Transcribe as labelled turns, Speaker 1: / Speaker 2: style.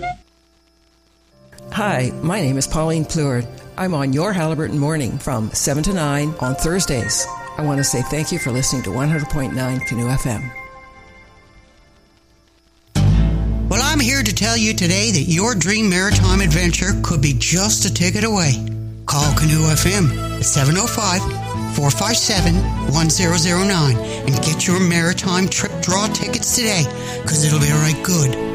Speaker 1: Hi, my name is Pauline Pleward. I'm on your Halliburton Morning from 7 to 9 on Thursdays. I want to say thank you for listening to 100.9 Canoe FM.
Speaker 2: Well, I'm here to tell you today that your dream maritime adventure could be just a ticket away. Call Canoe FM at 705-457-1009 and get your maritime trip draw tickets today, because it'll be right good.